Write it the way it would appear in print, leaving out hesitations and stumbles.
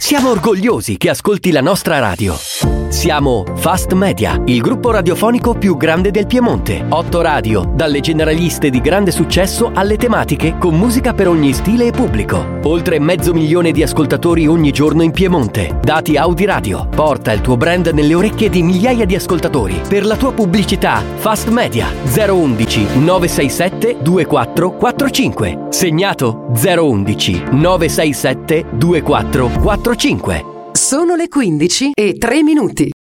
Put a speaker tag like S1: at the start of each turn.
S1: Siamo orgogliosi che ascolti la nostra radio. Siamo Fast Media, il gruppo radiofonico più grande del Piemonte. 8 radio, dalle generaliste di grande successo alle tematiche con musica per ogni stile e pubblico. Oltre 500.000 di ascoltatori ogni giorno in Piemonte. Dati Audi Radio. Porta il tuo brand nelle orecchie di migliaia di ascoltatori. Per la tua pubblicità, Fast Media 011 967 2445. Segnato 011 967 2445.
S2: Sono le 15:03.